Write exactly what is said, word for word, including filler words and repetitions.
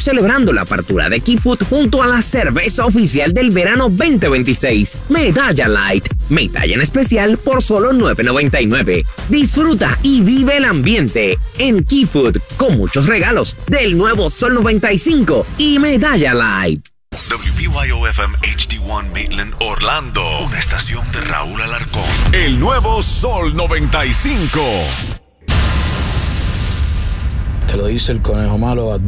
celebrando la apertura de Key-Food junto a la cerveza oficial del verano veinte veintiséis, Medalla Light. Medalla en especial por solo nueve noventa y nueve. Disfruta y vive el ambiente en Key-Food con muchos regalos del nuevo Sol noventa y cinco y Medalla Light. W B Y O F M H D uno Maitland, Orlando. Una estación de Raúl Alarcón. El nuevo Sol noventa y cinco. Te lo dice el conejo malo.